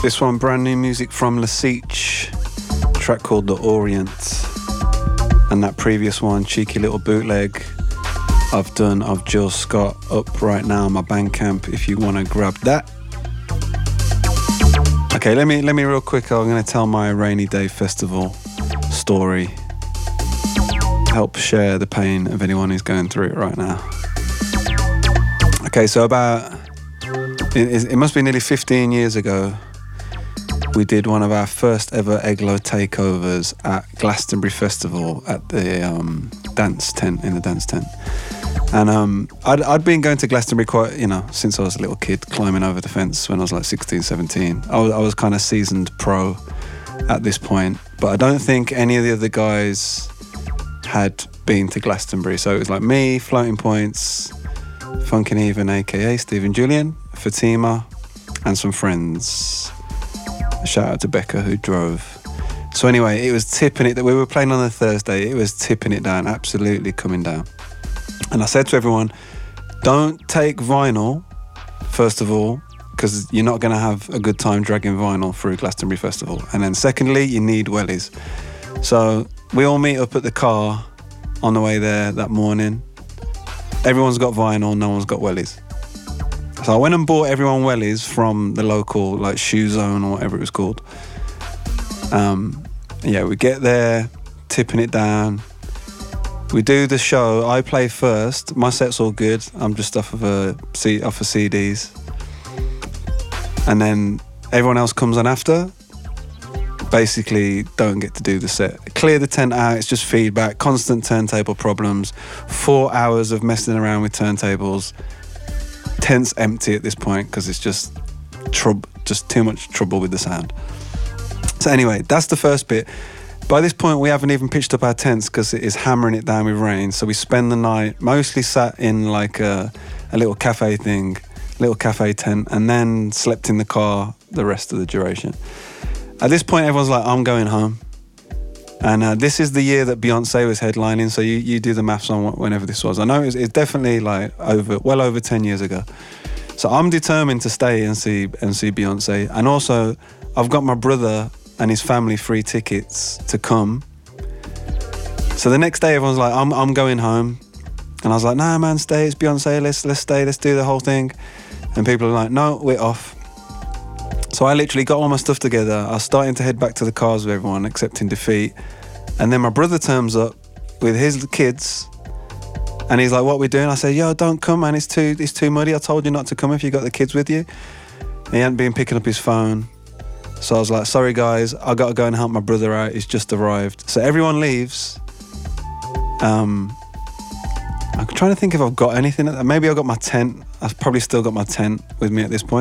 This one, brand new music from Lasiche, track called The Orient. And that previous one, cheeky little bootleg I've done of Jill Scott, up right now on my Bandcamp if you want to grab that. Okay, let me real quick, I'm going to tell my Rainy Day Festival story. Help share the pain of anyone who's going through it right now. Okay, so it must be nearly 15 years ago, we did one of our first ever Eglo takeovers at Glastonbury Festival at the dance tent. And I'd been going to Glastonbury quite, since I was a little kid, climbing over the fence when I was like 16, 17. I was kind of seasoned pro at this point, but I don't think any of the other guys had been to Glastonbury. So it was like me, Floating Points, Funkin' Even, aka Stephen Julian, Fatima, and some friends. A shout out to Becca who drove. So anyway, it was tipping it, that we were playing on a Thursday, it was tipping it down, absolutely coming down. And I said to everyone, don't take vinyl, first of all, because you're not going to have a good time dragging vinyl through Glastonbury Festival. And then secondly, you need wellies. So we all meet up at the car on the way there that morning. Everyone's got vinyl, no one's got wellies. So I went and bought everyone wellies from the local like Shoe Zone or whatever it was called. We get there, tipping it down. We do the show. I play first. My set's all good. I'm just off of CDs. And then everyone else comes on after. Basically, don't get to do the set. Clear the tent out. It's just feedback. Constant turntable problems. 4 hours of messing around with turntables. Tent's empty at this point because it's just too much trouble with the sound. So anyway, that's the first bit. By this point, we haven't even pitched up our tents because it is hammering it down with rain. So we spend the night mostly sat in like a little cafe tent, and then slept in the car the rest of the duration. At this point, everyone's like, I'm going home. And this is the year that Beyonce was headlining, so you do the maths on whenever this was. I know it's definitely like well over 10 years ago. So I'm determined to stay and see Beyonce. And also, I've got my brother and his family free tickets to come. So the next day everyone's like, I'm going home. And I was like, nah man, stay, it's Beyonce, let's stay, let's do the whole thing. And people are like, no, we're off. So I literally got all my stuff together. I was starting to head back to the cars with everyone, accepting defeat. And then my brother turns up with his kids and he's like, what are we doing? I said, yo, don't come man, it's too muddy. I told you not to come if you got the kids with you. And he hadn't been picking up his phone. So I was like, sorry guys, I got to go and help my brother out. He's just arrived. So everyone leaves. I'm trying to think if I've got anything. Maybe I've got my tent. I've probably still got my tent with me at this point.